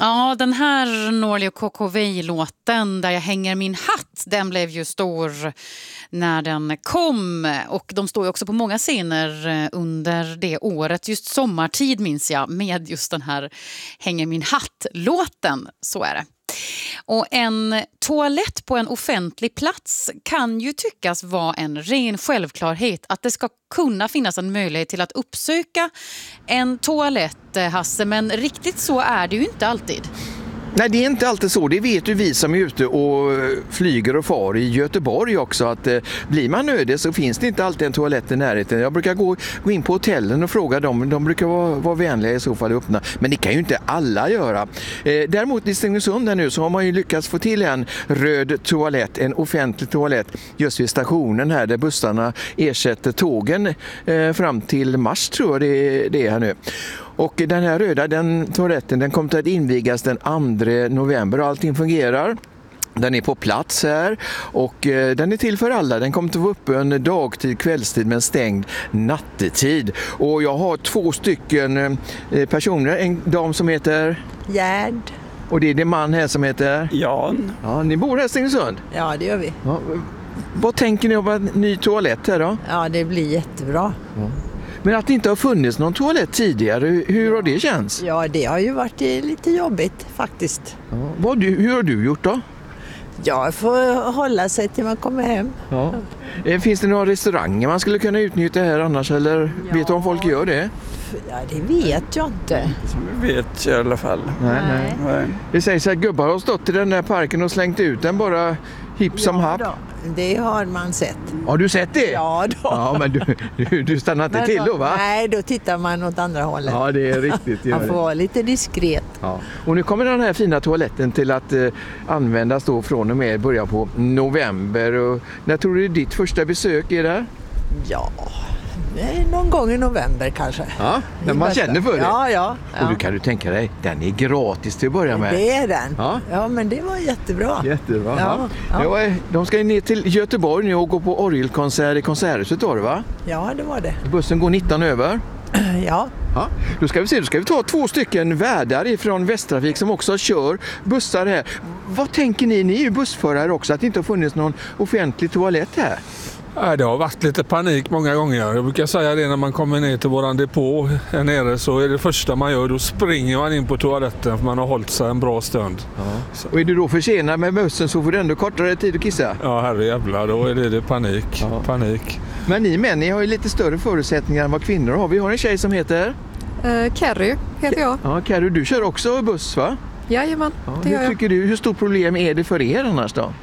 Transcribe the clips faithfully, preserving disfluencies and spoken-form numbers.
Ja, den här Norli och K K V-låten Där jag hänger min hatt, den blev ju stor när den kom. Och de står ju också på många scener under det året, just sommartid minns jag, med just den här Hänger min hatt-låten, så är det. Och en toalett på en offentlig plats kan ju tyckas vara en ren självklarhet, att det ska kunna finnas en möjlighet till att uppsöka en toalett, Hasse, men riktigt så är det ju inte alltid. Nej, det är inte alltid så. Det vet ju vi som är ute och flyger och far i Göteborg också, att eh, blir man nödig så finns det inte alltid en toalett i närheten. Jag brukar gå, gå in på hotellen och fråga dem. De brukar vara, vara vänliga i så fall öppna. Men det kan ju inte alla göra. Eh, däremot i Stenungsund här nu så har man ju lyckats få till en röd toalett, en offentlig toalett just vid stationen här där bussarna ersätter tågen eh, fram till mars, tror jag det, det är här nu. Och den här röda den toaletten den kommer att invigas den andra november och allting fungerar. Den är på plats här och eh, den är till för alla. Den kommer att vara uppe en dagtid, kvällstid men stängd nattetid. Och jag har två stycken eh, personer. En dam som heter Gerd. Och det är det man här som heter Jan. Ja, ni bor här i Stenungsund? Ja, det gör vi. Ja, vad tänker ni om en ny toalett här då? Ja, det blir jättebra. Ja. Men att det inte har funnits någon toalett tidigare, hur har det känts? Ja, det har ju varit lite jobbigt faktiskt. Ja. Vad du, hur har du gjort då? Jag får hålla sig till man kommer hem. Ja. Finns det några restauranger man skulle kunna utnyttja här annars, eller ja. Vet du om folk gör det? Ja, det vet jag inte. Som vi vet i alla fall. Nej, nej. nej. Det sägs att gubbar har stått i den där parken och slängt ut den bara hipp som ja, happ. Då. Det har man sett. Har du sett det? Ja då. Ja, men du, du, du stannar inte men till då, då, va? Nej, då tittar man åt andra hållet. Ja, det är riktigt. Man får vara lite diskret. Ja. Och nu kommer den här fina toaletten till att eh, användas då från och med början på november. Och när tror du ditt första besök är där? Ja, någon gång i november kanske. Ja, när man känner för det. Ja, ja, ja. Och du kan du tänka dig, den är gratis till att börja med. Det är den. Ja, ja men det var jättebra. Jättebra. Ja, ja. Ja. De ska ner till Göteborg nu och gå på orgelkonsert i Konserthuset, var det va? Ja, det var det. Bussen går nitton över. Ja. Ja, då ska vi se, då ska vi ta två stycken värdar ifrån Västtrafik som också kör bussar här. Vad tänker ni, ni är ju bussförare också, att det inte har funnits någon offentlig toalett här? Ja, det har varit lite panik många gånger. Jag brukar säga det när man kommer ner till våran depå här nere, så är det första man gör, då springer man in på toaletten för man har hållit sig en bra stund. Ja. Och är du då försenad med bussen så får du ändå kortare tid att kissa? Ja, herrejävlar, då är det, det panik. Ja. panik. Men ni män, ni har ju lite större förutsättningar än vad kvinnor har. Vi har en tjej som heter? Uh, Carrie heter jag. Ja, Carrie, du kör också buss va? Jajamän, ja, det hur gör jag. tycker du, hur stort problem är det för er annars då?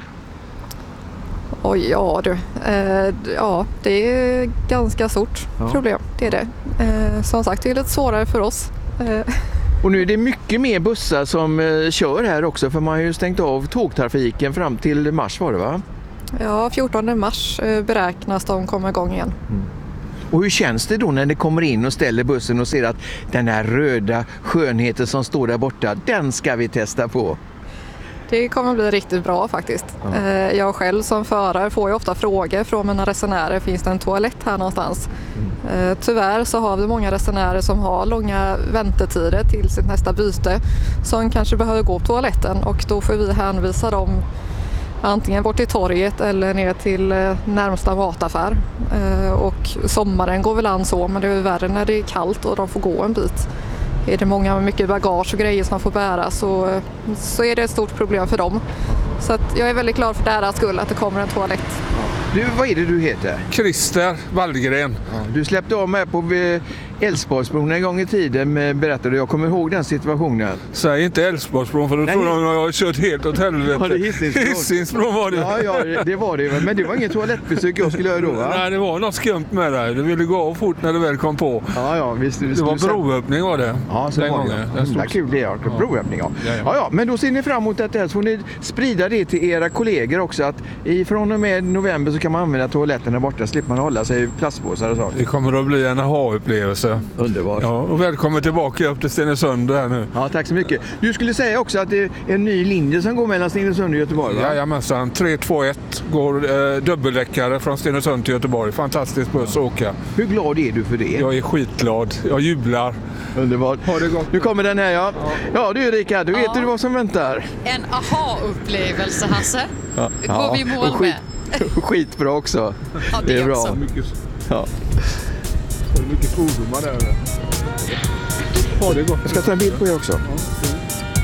Oj, ja du. Eh, ja, det är ganska stort ja. problem, det är det. Eh, som sagt, det är lite svårare för oss. Eh. Och nu är det mycket mer bussar som eh, kör här också, för man har ju stängt av tågtrafiken fram till mars, var det va? Ja, fjortonde mars eh, beräknas de komma igång igen. Mm. Och hur känns det då när det kommer in och ställer bussen och ser att den här röda skönheten som står där borta, den ska vi testa på? Det kommer bli riktigt bra faktiskt. Ja. Jag själv som förare får ju ofta frågor från mina resenärer, finns det en toalett här någonstans? Mm. Tyvärr så har vi många resenärer som har långa väntetider till sitt nästa byte som kanske behöver gå på toaletten, och då får vi hänvisa dem antingen bort till torget eller ner till närmsta mataffär. Och sommaren går väl an så, men det är värre när det är kallt och de får gå en bit. Är det många med mycket bagage och grejer som man får bära så, så är det ett stort problem för dem. Så att jag är väldigt glad för deras skull att det kommer en toalett. Du, vad är det du heter? Christer Wallgren. Ja, du släppte av mig på Älvsborgsbron en gång i tiden, berättade jag. Kommer ihåg den situationen. Säg inte Älvsborgsbron, för då Nej. tror de att jag har kört helt åt helvete. Ja, det Hisingsbron. Hisingsbron var det. Ja, ja, det var det. Men det var inget toalettbesök jag skulle göra då, va? Nej, det var något skumt med det. Det ville gå av fort när det väl kom på. Ja, ja, visst. Det var broöppning var det. Ja, så den var gången. det. Det var kul det, ja. Broöppning, ja. Ja, ja. Ja, ja. Men då ser ni fram emot detta, så får ni sprida det till era kollegor också, att ifrån och med november så kan man använda toaletterna borta, slipper man hålla sig i plastpåsar och så. Det kommer att bli en aha-upplevelse. Hasse. Underbart. Ja, och välkommen tillbaka upp till Stenungsund här nu. Ja, tack så mycket. Du skulle säga också att det är en ny linje som går mellan Stenungsund och Göteborg, va? Jajamensan, tre två ett går eh, dubbeldäckare från Stenungsund till Göteborg. Fantastisk buss att åka. Hur glad är du för det? Jag är skitglad. Jag jublar. Underbart. Ha det gott. Nu kommer den här, ja. Ja, du Erika, du vet Ja. du vad som väntar. En aha-upplevelse, Hasse. Ja. Går vi i mål och skit, med? Skitbra också. Ja, det är bra. också. Mycket, Ja. mycket fordon där. Ha det gott. Jag ska ta en bild på er också. Ja.